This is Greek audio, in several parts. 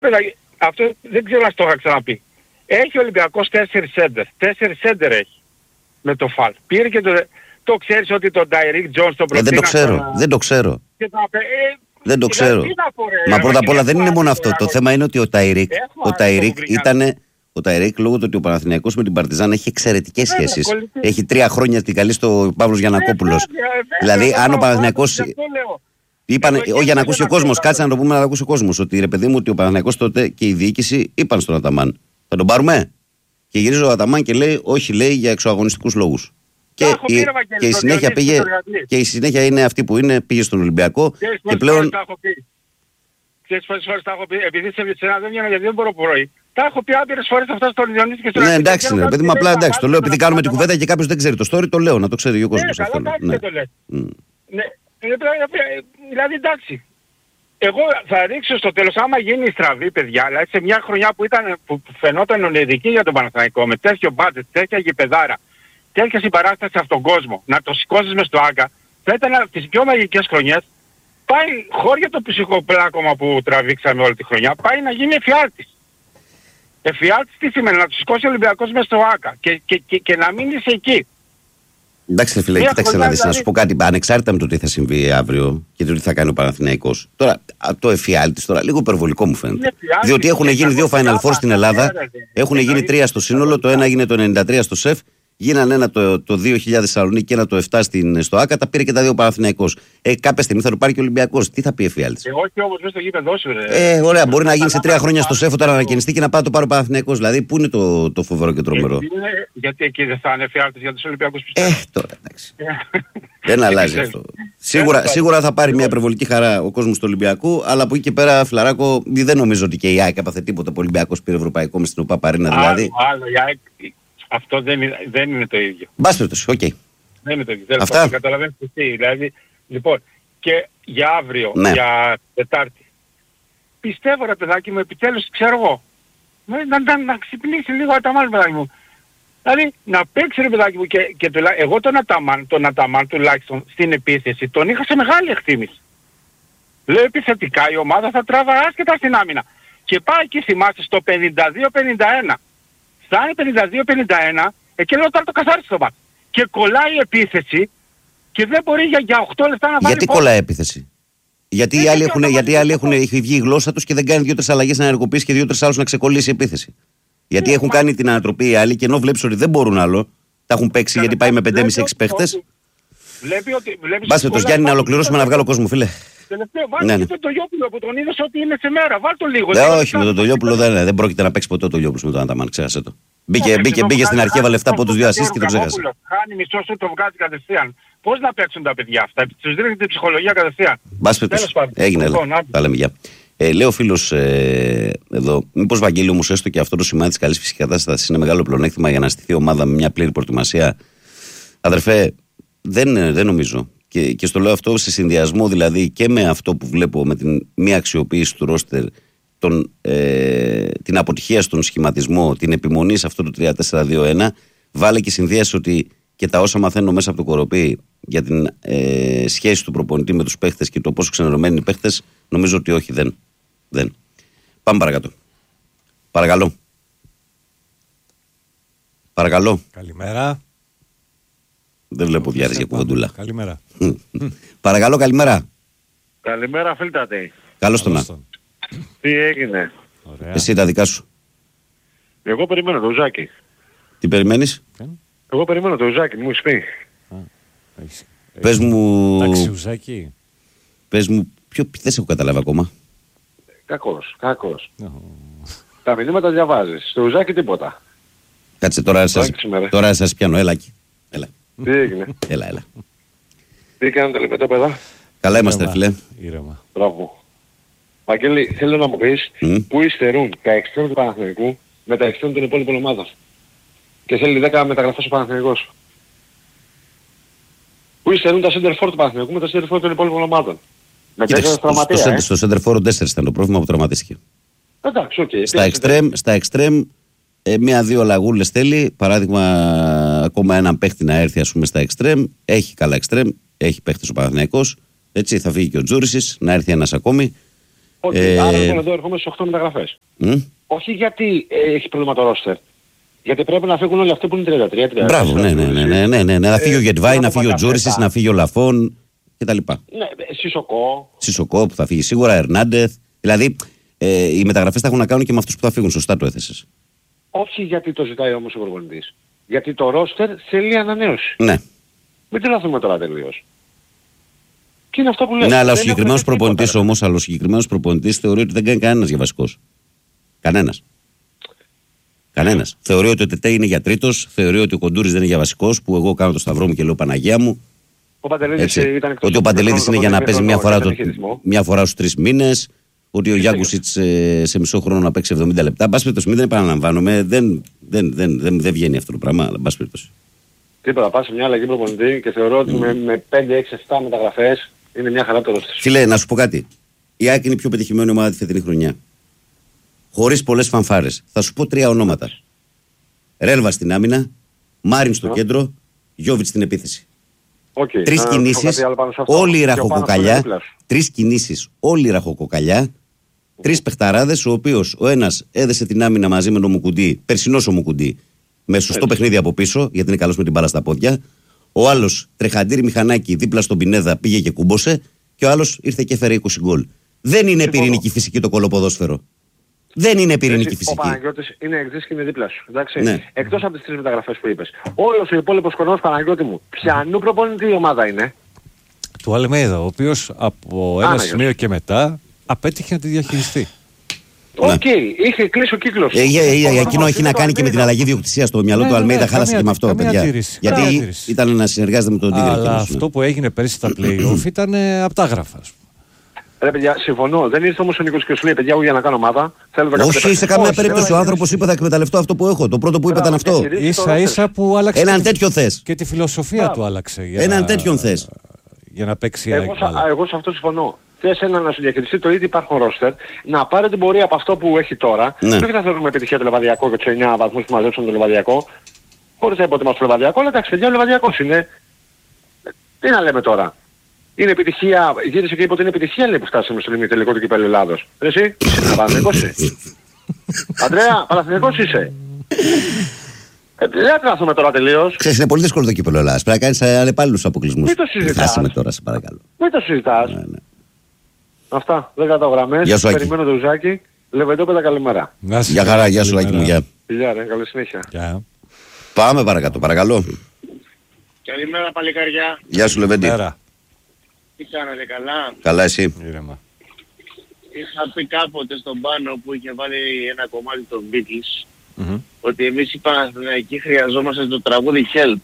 Αυτό δεν ξέρω αν το είχα ξαναπεί. Έχει ο Ολυμπιακός 4 σέντερ. 4 σέντερ έχει με το φαλ. Πήρε και το ξέρεις ότι τον Ντάιρικ Τζόνς τον προτείνει. Δεν το ξέρω. Δεν το ξέρω. Μα πρώτα απ' όλα δεν είναι μόνο αυτό. Το θέμα είναι ότι ο Ταϊρίκ ήταν. Ο Ταϊρίκ, λόγω του ότι ο Παναθηναϊκός με την Παρτιζάν έχει εξαιρετικές σχέσεις. Έχει 3 χρόνια την καλή στο Παύλος Γιαννακόπουλος. Δηλαδή, αν ο Παναθηναϊκός. Όχι, για να ακούσει ο κόσμος, κάτσε να το πούμε να το ακούσει ο κόσμος. Ότι ρε παιδί μου, ότι ο Παναθηναϊκός τότε και η διοίκηση είπαν στον Αταμάν. Θα τον πάρουμε. Και γυρίζει ο Αταμάν και λέει, όχι, λέει, για εξωαγωνιστικούς λόγους. Και η συνέχεια πήγε. Και η συνέχεια είναι αυτή που είναι, πήγε στον Ολυμπιακό. Και πλέον. Ξέρεις πόσες φορές τα έχω πει, επειδή σε ένα δεν βγαίνω γιατί δεν μπορώ πρωί. Τα έχω πει άπειρες φορές αυτά στον Διονύση και στον Ναι, εντάξει, ρε παιδί μου, απλά εντάξει. Το λέω επειδή κάνουμε την κουβέντα και κάποιος δεν ξέρει το story, το λέω, να το ξέρει ο κόσμος. Ναι, καλά, δεν το λες. Δηλαδή, εντάξει. Εγώ θα ρίξω στο τέλος, άμα γίνει η στραβή, παιδιά, δηλαδή σε μια χρονιά που φαινόταν ονειρική για τον Παναθηναϊκό, με τέτοιο μπάτζετ, τέτοια γηπεδάρα, τέτοια συμπαράσταση από τον κόσμο, να το σηκώσεις μες στο Άγκα, θα ήταν από τις πιο μαγικές χρονιές. Πάει χώρια το ψυχοπλάκωμα που τραβήξαμε όλη τη χρονιά, πάει να γίνει εφιάλτης. Εφιάλτης τι σημαίνει, να του σηκώσει ο Ολυμπιακός μέσα στο Άκα και να μείνεις εκεί. Εντάξει, φίλε, κοίταξε να δεις, να σου πω κάτι. Ανεξάρτητα με το τι θα συμβεί αύριο και το τι θα κάνει ο Παναθηναϊκός. Τώρα, το εφιάλτης τώρα λίγο υπερβολικό μου φαίνεται. Διότι έχουν γίνει 2 Final Four στην Ελλάδα, έχουν γίνει 3 στο σύνολο, το ένα έγινε το 93 στο ΣΕΦ. Γίνανε ένα το 2000 Θεσσαλονίκη και ένα το 7 στο Άκα, τα πήρε και τα 2 Παναθηναϊκός. Κάποια στιγμή θα το πάρει και ο Ολυμπιακός. Τι θα πει εφιάλτης. Όχι όμως μέσα στο γήπεδο σου, ρε. Ωραία, μπορεί να γίνει σε 3 χρόνια στο ΣΕΦ όταν ανακαινιστεί και να πάει το πάρει ο Παναθηναϊκός. Δηλαδή, πού είναι το φοβερό και τρομερό. Γιατί εκεί δεν θα είναι εφιάλτης για τους Ολυμπιακούς πιστεύω. Τώρα εντάξει. Δεν αλλάζει αυτό. Σίγουρα θα πάρει μια υπερβολική χαρά ο κόσμος του Ολυμπιακού, αλλά από εκεί και πέρα, φιλαράκο, δεν νομίζω ότι και η ΑΕΚ έπαθε τίποτα που ο Ολυμπιακός πήρε ευρωπαϊκό με στην ΟΠΑ Αρένα δηλαδή. Αυτό δεν είναι το ίδιο. Μπας περιπτώσει, οκ. Δεν είναι το ίδιο. Αυτά. Καταλαβαίνεις τι. Δηλαδή, λοιπόν, και για αύριο, για Τετάρτη, πιστεύω ρε παιδάκι μου, επιτέλους ξέρω εγώ, να ξυπνήσει λίγο Αταμάν παιδάκι μου. Δηλαδή, να παίξει ρε παιδάκι μου και εγώ τον Αταμάν τουλάχιστον στην επίθεση, τον είχα σε μεγάλη εκτίμηση. Λέω επιθετικά η ομάδα θα τράβα άσχετα στην άμυνα. Και πάει εκεί θυμάσαι στο 52-51. Φτάνει 52-51, εκεί λέω τώρα το καθάρισε το μάτι. Και κολλάει η επίθεση και δεν μπορεί για 8 λεπτά να βάλει. Γιατί κολλάει η επίθεση. Γιατί οι άλλοι έχει βγει η γλώσσα τους και δεν κάνει 2-3 αλλαγές να ενεργοποιήσει και 2-3 άλλους να ξεκολλήσει η επίθεση. Γιατί έχουν κάνει την ανατροπή οι άλλοι και ενώ βλέπεις ότι δεν μπορούν άλλο, τα έχουν παίξει γιατί πάει με 5,5-6 παίχτες. Μπάσε το Γιάννη να ολοκληρώσουμε να βγάλω κόσμο, φίλε. Τελευταίο, βάλτε και τον Τολιόπουλο που τον είδες ότι είναι σε μέρα. Βάλ' το λίγο. Όχι, με τον Τολιόπουλο δεν πρόκειται να παίξει ποτέ ο Τολιόπουλος με τον Αταμάν, ξέχασε το. Μπήκε στην αρχή, έβαλε λεφτά από τους 2 assist και το ξέχασε. Χάνει μισό σου, το βγάζει κατευθείαν. Πώς να παίξουν τα παιδιά αυτά, τους δίνει την ψυχολογία κατευθείαν. Μπάσε έγινε, τα λέμε γεια. Λέει ο φίλος εδώ, μήπως Βαγγέλη όμως έστω και αυτό το σημάδι της καλής φυσικής κατάστασης είναι μεγάλο πλεονέκτημα για να στηθεί ομάδα με μια πλήρη προετοιμασία. Αδερφέ, δεν νομίζω. Και στο λέω αυτό σε συνδυασμό δηλαδή και με αυτό που βλέπω με την μία αξιοποίηση του ρόστερ, την αποτυχία στον σχηματισμό, την επιμονή σε αυτό το 3-4-2-1, βάλε και συνδύασε ότι και τα όσα μαθαίνω μέσα από το Κοροπή για την σχέση του προπονητή με τους παίχτες και το πόσο ξενερωμένοι οι παίχτες, νομίζω ότι όχι, δεν. Πάμε παρακάτω. Παρακαλώ. Καλημέρα. Δεν βλέπω διάρκεια για κουβεντούλα. Καλημέρα. Παρακαλώ, καλημέρα. Καλημέρα, φίλτατε. Καλώς τον να. Τι έγινε? Ωραία. Εσύ τα δικά σου. Εγώ περιμένω το Ουζάκι. Τι περιμένεις? Εγώ περιμένω το Ουζάκι, μου έχεις πει. Πες μου... Εντάξει, Ουζάκι. Πες μου, δεν σε έχω καταλάβει ακόμα. Κακός. Τα μηνύματα διαβάζεις. Στο Ουζάκι τίποτα. Κάτσε τώρα σας πιάνω, έλα εκεί. Τι έγινε? Έλα. Τι κάνετε λεπτά παιδά? Καλά είμαστε φίλε. Ήρεμα. Μπράβο. Βαγγέλη, θέλω να μου πεις πού υστερούν τα εξτρέμ του Παναθηναϊκού με τα εξτρέμ των υπόλοιπων ομάδων. Και θέλει 10 μεταγραφές ο Παναθηναϊκός. Πού υστερούν τα center for του Παναθηναϊκού με τα center for των υπόλοιπων ομάδων. Με 4 τραυματία. Στο center for 4 ήταν το πρόβλημα που τραυματίστηκε. Εντάξει, οκ. Στα extreme 1-2 λαγούλες θέλει. Παράδειγμα, ακόμα έναν παίχτη να έρθει ας πούμε στα extreme. Έχει καλά extreme. Έχει παίχτες ο Παναθηναϊκός. Έτσι θα φύγει και ο Τζούρισης. Να έρθει ένας ακόμη. Άρα λοιπόν εδώ ερχόμαστε στις 8 μεταγραφές. Όχι γιατί έχει πρόβλημα το ρόστερ. Γιατί πρέπει να φύγουν όλοι αυτοί που είναι 33. Μπράβο, ναι. Να φύγει ο Γετβάη, να φύγει ο Τζούρισης, να φύγει ο Λαφών κτλ. Ναι, Σισοκό που θα φύγει σίγουρα, Ερνάντεθ. Δηλαδή οι μεταγραφές θα έχουν να κάνουν και με αυτούς που θα φύγουν. Σωστά το έθεσες. Όχι γιατί το ζητάει όμως ο προπονητής. Γιατί το ρόστερ θέλει ανανέωση. Ναι. Μην τρελαθούμε τώρα τελείως. Και είναι αυτό που λέω. Ναι, αλλά ο συγκεκριμένος προπονητής όμως, θεωρεί ότι δεν κάνει κανένας για βασικός. Κανένας. Θεωρεί ότι ο Τετέ είναι για τρίτος, θεωρεί ότι ο Κοντούρης δεν είναι για βασικός, που εγώ κάνω το σταυρό μου και λέω Παναγία μου. Ότι ο Παντελίδης είναι για να παίζει μια φορά στους 3 μήνες, ότι ο Γιάνκουσιτς σε μισό χρόνο να παίξει 70 λεπτά. Μπας περιπτώσει, μην δεν επαναλαμβάνομαι, δεν βγαίνει αυτό το πράγμα, αλλά μπας περιπτώσει. Τίποτα, πας σε μια αλλαγή προπονητή και θεωρώ ότι με 5, 6, 7 μεταγραφές είναι μια χαρά το ρόστερ. Φίλε, να σου πω κάτι. Η ΑΕΚ είναι η πιο πετυχημένη ομάδα τη φετινή χρονιά. Χωρίς πολλές φανφάρες. Θα σου πω 3 ονόματα. Ρέλβα στην άμυνα, Μάριν στο κέντρο, Γιόβιτς στην επίθεση. 3 κινήσεις, όλοι οι ραχοκοκαλιά. 3 κινήσεις, όλοι οι ραχοκοκαλιά. 3 παιχταράδες, ο οποίος ο ένας έδεσε την άμυνα μαζί με τον Μουκουντή, περσινός ο Μουκουντή, με σωστό παιχνίδι από πίσω, γιατί είναι καλός με την μπάλα στα πόδια. Ο άλλος τρεχαντήρι μηχανάκι δίπλα στον Πινέδα πήγε και κούμπωσε. Και ο άλλος ήρθε και έφερε 20 γκολ. Δεν είναι πυρηνική φυσική το κολοποδόσφαιρο. Δεν είναι πυρηνική φυσική. Ο Παναγιώτης είναι εξής και είναι δίπλα σου. Εντάξει. Ναι. Εκτός από τις 3 μεταγραφές που είπες. Όλος ο υπόλοιπος κορμός, Παναγιώτη μου, ποιανού προπονητή η ομάδα είναι? Του Αλμέιδα, ο οποίος από ένα σημείο και μετά απέτυχε να τη διαχειριστεί. Οκ, είχε κλείσει ο κύκλος. Εκείνο έχει να κάνει και με την αλλαγή διοκτησίας στο μυαλό του Αλμέιδα, χάλασε και με αυτό, παιδιά. Γιατί ήταν να συνεργάζεται με τον Τίγρη. Αλλά αυτό που έγινε πέρσι στα play-off ήταν απτάγραφα. Ρε παιδιά, συμφωνώ. Δεν ήρθε όμως ο Νίκος και σου λέει: παιδιά, εγώ για να κάνω ομάδα. Όχι, σε καμία περίπτωση. Ο άνθρωπος είπε: θα εκμεταλλευτώ αυτό που έχω. Το πρώτο που είπε ήταν αυτό. Ίσα-ίσα που άλλαξε. Έναν τέτοιο θες. Και τη φιλοσοφία του άλλαξε. Έναν τέτοιον θες. Για να παίξει. Εγώ σε αυτό συμφωνώ. Θες να σου διαχειριστεί το ήδη υπάρχον ρόστερ, να πάρει την πορεία από αυτό που έχει τώρα. Ναι. Όχι να θέλουμε επιτυχία το Λεβαδιακό και τους 9 βαθμούς που μαζέψουν το Λεβαδιακό. Χωρίς να υποτιμάς το Λεβαδιακό, αλλά εντάξει, παιδιά, ο Λεβαδιακός είναι. Τι να λέμε τώρα. Είναι επιτυχία, γύρισε και είπε ότι είναι επιτυχία, λέει, που φτάσαμε στο τελικό του Κυπέλλου Ελλάδος. Εσύ, είσαι Παναθηναϊκός είσαι. Αντρέα, Παναθηναϊκός είσαι. Δεν τράθουμε τώρα τελείως. Ξέρεις, είναι πολύ δύσκολο το Κύπελλο Ελλάδας. Πρέπει να κάνεις αλλεπάλληλους αποκλεισμούς. Μην το συζητάς. Τώρα, σε παρακαλώ. Μην το συζητάς. Ναι. Αυτά, 10 γραμμές. Περιμένω το Ζάκη. Λεβεντόπεδα, καλημέρα. Γεια χαρά, γεια σου Λάκη μου, γεια. Γεια ρε, καλή συνέχεια. Πάμε παρακάτω, παρακαλώ. Καλημέρα παλικάρια. Γεια σου Λεβέντη. Τι κάνατε, καλά? Καλά, εσύ? Ήρεμα. Είχα πει κάποτε στον Πάνο που είχε βάλει ένα κομμάτι των Beatles ότι εμείς οι Παναθηναϊκοί χρειαζόμαστε το τραγούδι Help.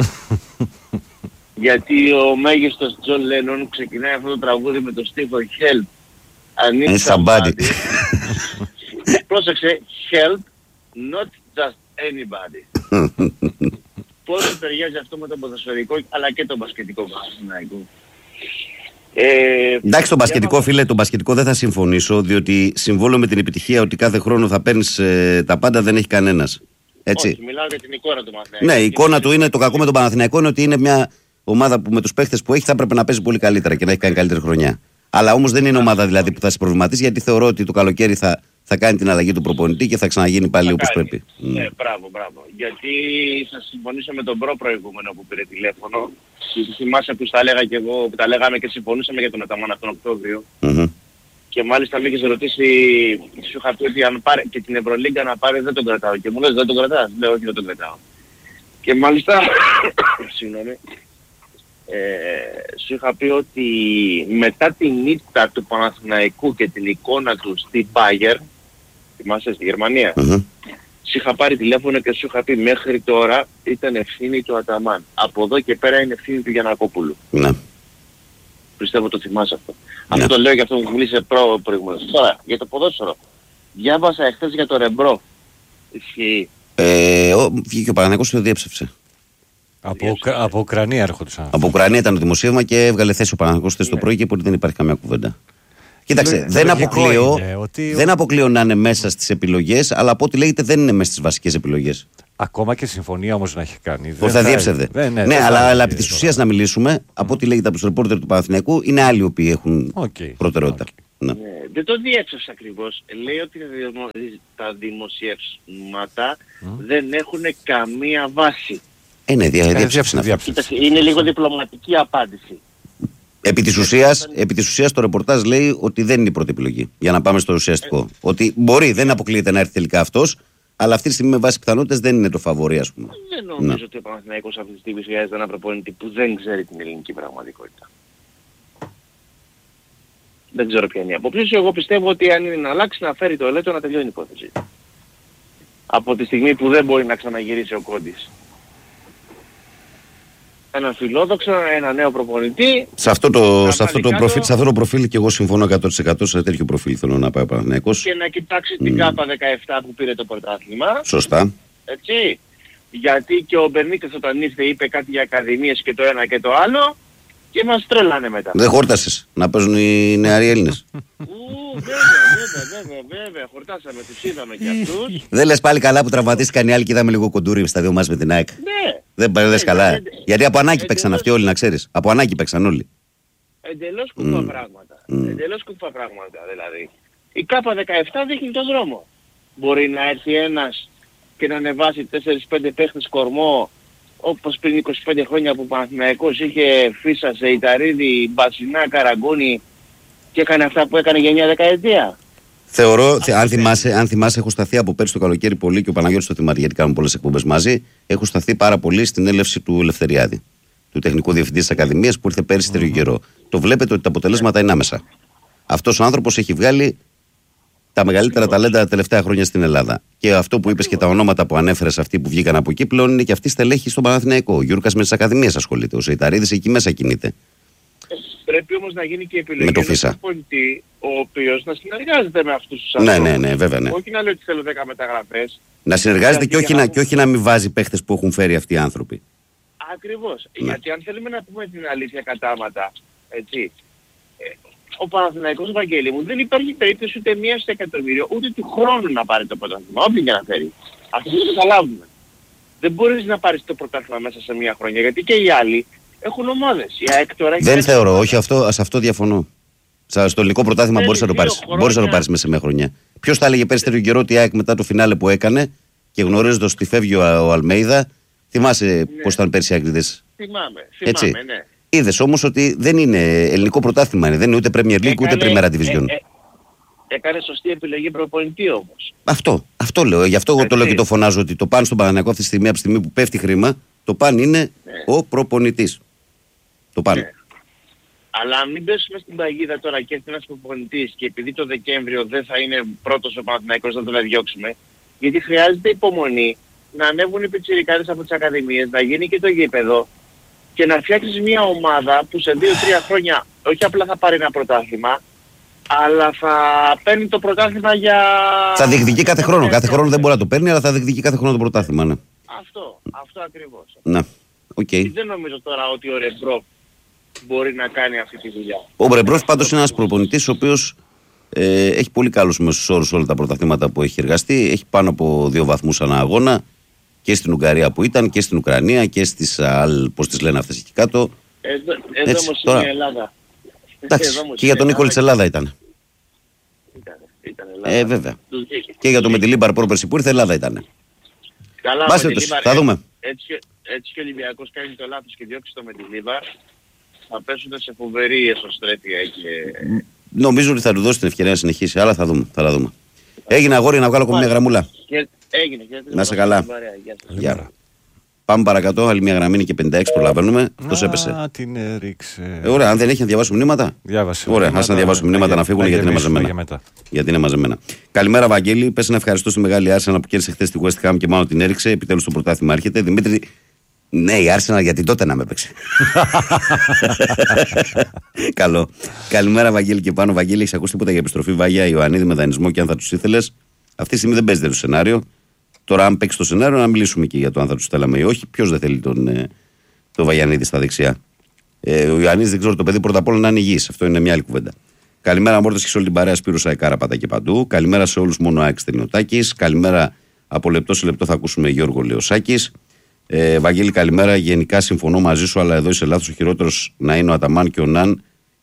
Γιατί ο μέγιστος Τζον Λένον ξεκινάει αυτό το τραγούδι με το στίχο Help. Είναι somebody. Πρόσεξε, Help, not just anybody. Πόσο ταιριάζει αυτό με το ποδοσφαιρικό αλλά και το μπασκετικό Παναθηναϊκό. Εντάξει, το μπασκετικό, φίλε, το μπασκετικό δεν θα συμφωνήσω, διότι συμβόλαιο με την επιτυχία ότι κάθε χρόνο θα παίρνεις τα πάντα δεν έχει κανένας. Έτσι. Όχι, μιλάω για την εικόνα του Παναθηναϊκού. Ναι, η εικόνα του είναι, το κακό με τον Παναθηναϊκό είναι ότι είναι μια ομάδα που με τους παίχτες που έχει θα έπρεπε να παίζει πολύ καλύτερα και να έχει κάνει καλύτερη χρονιά. Αλλά όμως δεν είναι ομάδα δηλαδή που θα σε προβληματίσει, γιατί θεωρώ ότι το καλοκαίρι θα κάνει την αλλαγή του προπονητή και θα ξαναγίνει πάλι όπως πρέπει. Ναι, μπράβο. Γιατί θα συμφωνήσω με τον προηγούμενο που πήρε τηλέφωνο. Θυμάσαι που τα έλεγα και εγώ, που τα λέγαμε και συμφωνήσαμε για τον Αταμάν από τον Οκτώβριο. Και μάλιστα με είχες ρωτήσει, σου είχα πει ότι αν πάρει και την Ευρωλίγκα να πάρει δεν τον κρατάω. Και μου λες δεν τον κρατάς? Λέω όχι, δεν τον κρατάω. Και μάλιστα, συγγνώμη, σου είχα πει ότι μετά την ήττα του Παναθηναϊκού και την εικόνα του στη Bayern, θυμάσαι, στη Γερμανία, σου είχα πάρει τηλέφωνο και σου είχα πει μέχρι τώρα ήταν ευθύνη του Αταμάν. Από εδώ και πέρα είναι ευθύνη του Γιαννακόπουλου. Ναι. Πιστεύω το θυμάσαι αυτό. Ναι. Αυτό το λέω για αυτό που μίλησε προηγουμένως. Τώρα, για το ποδόσφαιρο. Διάβασα εχθές για το Ρεμπρό. Ισχύει? Βγήκε ο Παναθηναϊκός και το διέψευσε. Από Ουκρανία έρχονταν. Από Ουκρανία ήταν το δημοσίευμα και έβγαλε θέση ο Παναθηναϊκός χθες το πρωί και που δεν υπάρχει καμία κουβέντα. Κοίταξε, δεν αποκλείω να είναι μέσα στις επιλογές, αλλά από ό,τι λέγεται δεν είναι μέσα στις βασικές επιλογές. Ακόμα και συμφωνία όμως να έχει κάνει. Που θα διέψευδε. Ναι, αλλά επί της ουσίας να μιλήσουμε, από ό,τι λέγεται από τους ρεπόρτερ του Παναθηναϊκού, είναι άλλοι οι οποίοι έχουν προτεραιότητα. Ναι. Δεν το διέψευσε ακριβώς. Λέει ότι τα δημοσιεύματα δεν έχουν καμία βάση. Ναι, διέψευσε. Είναι λίγο διπλωματική απάντηση. Επί της ουσίας το ρεπορτάζ λέει ότι δεν είναι η πρώτη επιλογή. Για να πάμε στο ουσιαστικό. Ότι μπορεί, δεν αποκλείεται να έρθει τελικά αυτός, αλλά αυτή τη στιγμή με βάση πιθανότητες δεν είναι το φαβορί, ας πούμε. Δεν νομίζω ότι ο Παναθηναϊκός αυτή τη στιγμή χρειάζεται ένα προπονητή που δεν ξέρει την ελληνική πραγματικότητα. Δεν ξέρω ποια είναι η απόψη. Εγώ πιστεύω ότι αν είναι να αλλάξει, να φέρει το Ελέτο, να τελειώνει η υπόθεση. Από τη στιγμή που δεν μπορεί να ξαναγυρίσει ο Κόντης. Ένα φιλόδοξο, ένα νέο προπονητή. Σε αυτό το προφίλ και εγώ συμφωνώ 100%. Σε τέτοιο προφίλ θέλω να πάει ο Παναθηναϊκός. Και να κοιτάξει την ΚΑΠΑ 17 που πήρε το πρωτάθλημα. Σωστά. Έτσι. Γιατί και ο Μπερνίκας όταν ήρθε είπε κάτι για ακαδημίες και το ένα και το άλλο και μας τρέλανε μετά. Δεν χόρτασες να παίζουν οι νεαροί Έλληνες. Βέβαια, χορτάσαμε, τους είδαμε και αυτούς. Δεν λες πάλι καλά που τραυματίστηκαν οι άλλοι και είδαμε λίγο κοντούρι στα δύο μας με την ΑΕΚ. Ναι. Δεν λες καλά. Γιατί από ανάγκη παίξαν αυτοί όλοι, να ξέρεις. Από ανάγκη παίξαν όλοι. Εντελώς κουφά πράγματα. Εντελώς κουφά πράγματα δηλαδή. Η ΚΑΠΑ 17 δείχνει τον δρόμο. Μπορεί να έρθει ένας και να ανεβάσει 4-5 παίχτες κορμό, όπως πριν 25 χρόνια που ο Παναθηναϊκός είχε Φίσα, Σεϊταρίδη, Μπασινά, Καραγκούνη και έκανε αυτά που έκανε για μια δεκαετία. Θεωρώ, αν θυμάσαι, έχω σταθεί από πέρσι το καλοκαίρι πολύ και ο Παναγιώτης το θυμάται γιατί κάνουμε πολλές εκπομπές μαζί. Έχω σταθεί πάρα πολύ στην έλευση του Ελευθεριάδη, του τεχνικού διευθυντή της Ακαδημίας που ήρθε πέρσι τέτοιο καιρό. Το βλέπετε ότι τα αποτελέσματα είναι άμεσα. Αυτός ο άνθρωπος έχει βγάλει τα μεγαλύτερα ταλέντα τα τελευταία χρόνια στην Ελλάδα. Και αυτό που είπες και τα ονόματα που ανέφερες, αυτοί που βγήκαν από εκεί πλέον είναι και αυτοί στελέχοι στον Παναθηναϊκό. Ο Γιούρκας με τις Ακαδημίες ασχολείται. Ο Σεϊταρίδης εκεί μέσα κινείται. Πρέπει όμως να γίνει και επιλογή ενός πολιτή, ο οποίος να συνεργάζεται με αυτούς τους ανθρώπους. Ναι, βέβαια. Ναι. Όχι να λέει ότι θέλω 10 μεταγραφές. Να συνεργάζεται και όχι να μην βάζει παίχτες που έχουν φέρει αυτοί οι άνθρωποι. Ακριβώς. Ναι. Γιατί αν θέλουμε να πούμε την αλήθεια κατάματα, έτσι, ο Παναθηναϊκός, Βαγγέλη μου, δεν υπάρχει περίπτωση ούτε μία στο εκατομμύριο, ούτε του χρόνου να πάρει το πρωτάθλημα. Όποιον και να φέρει. Αυτό δεν το καταλάβουμε. Δεν μπορείς να πάρεις το πρωτάθλημα μέσα σε μία χρονιά, γιατί και οι άλλοι έχουν ομάδες. Δεν θεωρώ, όχι αυτό, σε αυτό διαφωνώ. Στο ελληνικό πρωτάθλημα μπορείς να το πάρεις. Μπορείς να το πάρεις μέσα σε μια χρονιά. Ποιος θα έλεγε πέρσι τέτοιο καιρό ότι η ΑΕΚ μετά το φινάλε που έκανε και γνωρίζοντας ότι φεύγει ο Αλμέιδα, θυμάσαι πώς ήταν πέρσι οι Αγγλίδες. Θυμάμαι, ναι. Είδες όμως ότι δεν είναι ελληνικό πρωτάθλημα, δεν είναι ούτε Premier League ούτε Primera Division. Έκανε σωστή επιλογή προπονητή όμως. Αυτό λέω. Γι' αυτό εγώ το λέω και το φωνάζω ότι το παν στον Παναθηναϊκό αυτή τη στιγμή, από τη στιγμή που πέφτει χρήμα, το παν είναι ο προπονητής. Το παν. Ναι. Αλλά μην πέσουμε στην παγίδα τώρα και έρθει ένας προπονητής και επειδή το Δεκέμβριο δεν θα είναι πρώτος ο Παναθηναϊκός να τον διώξουμε, γιατί χρειάζεται υπομονή να ανέβουν οι πιτσιρικάδες από τις ακαδημίες, να γίνει και το γήπεδο και να φτιάξεις μια ομάδα που σε 2-3 χρόνια όχι απλά θα πάρει ένα πρωτάθλημα, αλλά θα παίρνει το πρωτάθλημα για... Θα διεκδικεί κάθε χρόνο. Κάθε χρόνο δεν μπορεί να το παίρνει, αλλά θα διεκδικεί κάθε χρόνο το πρωτάθλημα, ναι. Αυτό ακριβώς. Ναι. Okay. Δεν νομίζω τώρα ότι ο Ρεμπρόφ μπορεί να κάνει αυτή τη δουλειά. Ο Ρεμπρόφ πάντως είναι ένας προπονητής ο οποίος έχει πολύ καλούς μέσους όρους όλα τα πρωταθλήματα που έχει εργαστεί. Έχει πάνω από 2 βαθμούς ανά αγώνα και στην Ουγγαρία που ήταν και στην Ουκρανία και στις πώς τις λένε αυτές εκεί κάτω. Εδώ όμως είναι η Ελλάδα. Εντάξει, και για τον Νίκολη της Ελλάδα ήταν. Ήταν Ελλάδα. Βέβαια. Και για τον Μεντιλίμπαρ πρόπερση που ήρθε Ελλάδα ήταν. Καλά, θα δούμε. Έτσι και ο Ολυμπιακός κάνει το λάθος και διώξει το Μεντιλίμπαρ, θα πέσουν σε φοβερή εσωστρέφεια και... Νομίζω ότι θα του δώσει την ευκαιρία να συνεχίσει, αλλά θα δούμε. Θα δούμε. Έγινε αγόρι να βγάλω ακόμα μια γραμμούλα. Έγινε. Να είσαι καλά. Γεια. Πάμε παρακάτω, άλλη μια γραμμή είναι και 56 προλαβαίνουμε. Αυτός έπεσε. Την έριξε. Ωραία, αν δεν έχει να διαβάσουν μηνύματα. Διάβασε. Ωραία, ας να διαβάσουν μηνύματα να φύγουν γιατί είναι μαζεμένα. Γιατί είναι μαζεμένα. Καλημέρα, Βαγγέλη. Πες να ευχαριστώ στη μεγάλη Arsenal που κέρδισε χθες τη West Ham και μάλλον την έριξε. Επιτέλους το πρωτάθλημα έρχεται. Δημήτρη. Ναι, η Arsenal γιατί τότε να με έπαιξε. Καλό. Καλημέρα, Βαγγέλη και πάνω. Βαγγέλη, έχεις ακούσει τίποτα για επιστροφή Βαγιά Ιωαννίδη με δανεισμό και αν θα τους ήθελες? Αυτή τη στιγμή δεν παίζεται το σενάριο. Τώρα, αν παίξει το σενάριο, να μιλήσουμε και για το αν θα τους θέλαμε ή όχι. Ποιος δεν θέλει τον Βαγιανίδη στα δεξιά? Ο Ιωαννίδης δεν ξέρω το παιδί πρώτα απ' όλα να είναι υγιής. Αυτό είναι μια άλλη κουβέντα. Καλημέρα, Μόρτες και σε όλη την παρέα. Σπύρος Αεκάρα πάτα και παντού. Καλημέρα σε όλους, μόνο Άκης Τελειωτάκης. Καλημέρα, από λεπτό σε λεπτό θα ακούσουμε Γιώργο Λεωσάκης. Βαγγέλη, καλημέρα. Γενικά συμφωνώ μαζί σου, αλλά εδώ είσαι λάθος. Ο χειρότερος να είναι ο Αταμάν και ο Ναν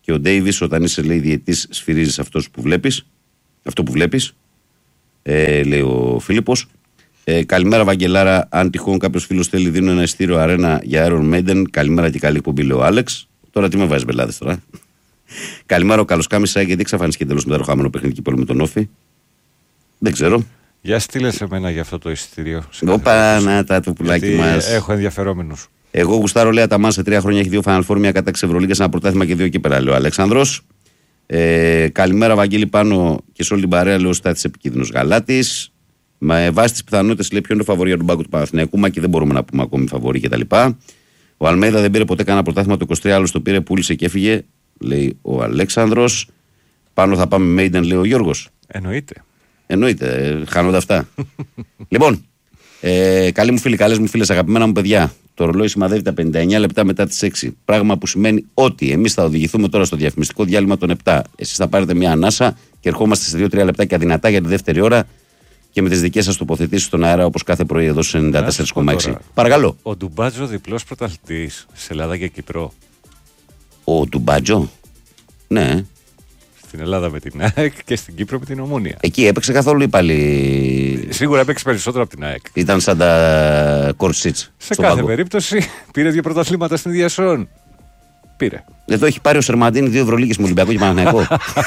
Και ο Ντέιβις, όταν είσαι, λέει, διαιτής, σφυρίζεις αυτό που βλέπεις. Λέει ο Φίλιππος. Καλημέρα, Βαγγελάρα. Αν τυχόν κάποιος φίλος θέλει, δίνω ένα ειστήριο αρένα για Iron Maiden. Καλημέρα και καλή εκπομπή, λέει ο Άλεξ. Τώρα τι με βάζεις μπελάδες τώρα. Καλημέρα, ο Καλοσκάμισα, γιατί εξαφανίστηκε τέλος μετά το χαμένο παιχνίδι πόλεμο με τον Όφη. Δεν ξέρω. Για στείλε σε μένα για αυτό το εισιτήριο. Όπα, να το πουλάκι μας. Έχω ενδιαφερόμενους. Εγώ γουστάρω, λέει, Αταμάν σε 3 χρόνια έχει 2 Final Four, μια κατάξη Ευρωλίγκας, ένα πρωτάθλημα και 2 κύπελα, λέει ο Αλέξανδρος. Καλημέρα, Βαγγέλη, πάνω και σε όλη την παρέα, λέει ο Στάθης Επικίνδυνος Γαλάτης. Με βάση τις πιθανότητες, λέει, ποιο είναι το φαβορί για τον πάγκο του Παναθηναϊκού, μα και δεν μπορούμε να πούμε ακόμη φαβορί κτλ. Ο Αλμέιδα δεν πήρε ποτέ κανένα πρωτάθλημα, το 23 άλλο το πήρε, πούλησε και έφυγε, λέει ο Αλέξανδρος. Πάνω θα πάμε Maiden, λέει ο Γιώργος. Εννοείται, χάνονται αυτά. Λοιπόν, καλοί μου φίλοι, καλές μου φίλες, αγαπημένα μου παιδιά, το ρολόι σημαδεύει τα 59 λεπτά μετά τις 6. Πράγμα που σημαίνει ότι εμείς θα οδηγηθούμε τώρα στο διαφημιστικό διάλειμμα των 7. Εσείς θα πάρετε μια ανάσα και ερχόμαστε σε 2-3 λεπτάκια δυνατά για τη δεύτερη ώρα και με τις δικές σας τοποθετήσεις στον αέρα, όπως κάθε πρωί εδώ στους 94,6. Παρακαλώ. Ο Ντουμπάτζο διπλός πρωταθλητής σε Ελλάδα και Κύπρο. Ο Ντουμπάτζο. Ναι. Στην Ελλάδα με την ΑΕΚ και στην Κύπρο με την Ομόνια. Εκεί έπαιξε καθόλου ή πάλι. Σίγουρα έπαιξε περισσότερο από την ΑΕΚ. Ήταν σαν τα Κορσίτς. Σε κάθε περίπτωση πήρε 2 πρωταθλήματα στην ίδια σεζόν. Πήρε. Εδώ έχει πάρει ο Σερμαντίνη 2 Ευρωλίγκες με Ολυμπιακό και Παναθηναϊκό.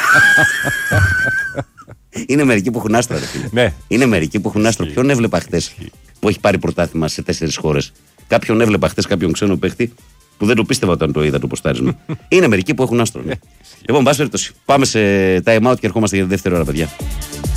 Είναι μερικοί που έχουν άστρα. Ναι. Είναι μερικοί που έχουν άστρα. Ποιον έβλεπα χτες που έχει πάρει πρωτάθλημα σε 4 χώρες. Κάποιον έβλεπα χτες, κάποιον ξένο παίχτη που δεν το πίστευα όταν το είδα το ποστάρισμα. Είναι μερικοί που έχουν άστρο. Ναι. Λοιπόν, πάμε σε time out και ερχόμαστε για τη δεύτερη ώρα, παιδιά.